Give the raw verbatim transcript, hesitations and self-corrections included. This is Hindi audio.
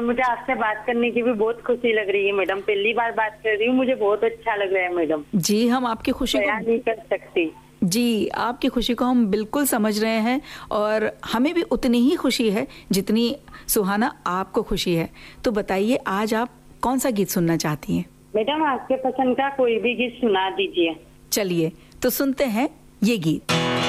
मुझे आपसे बात करने की भी बहुत खुशी लग रही है मैडम। पहली बार बात कर रही हूँ, मुझे बहुत अच्छा लग रहा है मैडम। जी, हम आपकी खुशी बयान को नहीं कर सकती। जी, आपकी खुशी को हम बिल्कुल समझ रहे हैं और हमें भी उतनी ही खुशी है जितनी सुहाना आपको खुशी है। तो बताइए, आज आप कौन सा गीत सुनना चाहती हैं? मैडम, आपके पसंद का कोई भी गीत सुना दीजिए। चलिए, तो सुनते हैं ये गीत।